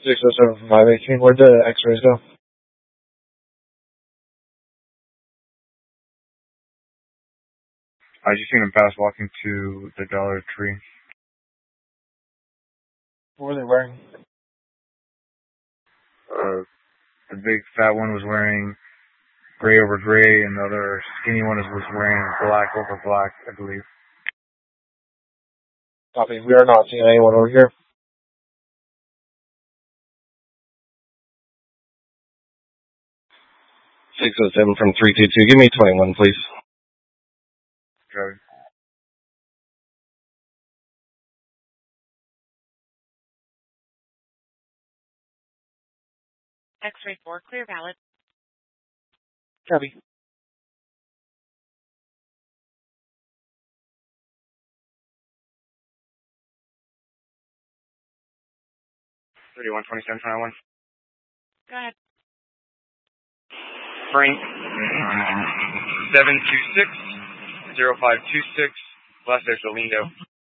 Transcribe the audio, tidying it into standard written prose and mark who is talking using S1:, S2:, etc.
S1: 607 518. Where'd the x-rays go?
S2: I just seen him pass walking to the Dollar Tree.
S1: What were they wearing?
S2: The big fat one was wearing gray over gray, and the other skinny one was wearing black over black, I believe.
S1: Copy. We are not seeing anyone over here.
S3: .607 from 322. Give me 21, please.
S2: Okay.
S4: X-ray 4, clear valid.
S1: Copy.
S2: $31, 27, 21.
S4: Go ahead.
S2: Frank, 726-0526, last name Lindo.